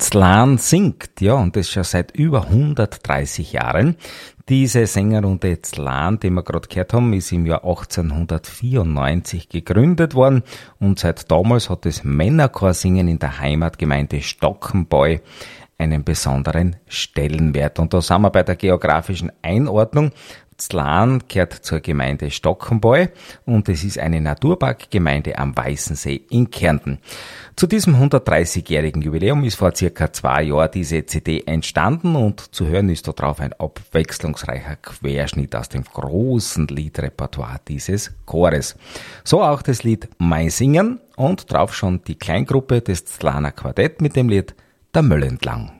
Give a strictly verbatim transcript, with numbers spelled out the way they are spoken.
Zlan singt, ja, und das schon seit über hundertdreißig Jahren. Diese Sängerrunde Zlan, die wir gerade gehört haben, ist im Jahr achtzehnhundertvierundneunzig gegründet worden und seit damals hat das Männerchorsingen in der Heimatgemeinde Stockenbeu einen besonderen Stellenwert. Und da sind wir bei der geografischen Einordnung. Zlan gehört zur Gemeinde Stockenbeu und es ist eine Naturparkgemeinde am Weißensee in Kärnten. Zu diesem hundertdreißigjährigen Jubiläum ist vor circa zwei Jahren diese C D entstanden und zu hören ist da drauf ein abwechslungsreicher Querschnitt aus dem großen Liedrepertoire dieses Chores. So auch das Lied Mein Singen und drauf schon die Kleingruppe des Zlaner Quartett mit dem Lied Der Möll entlang.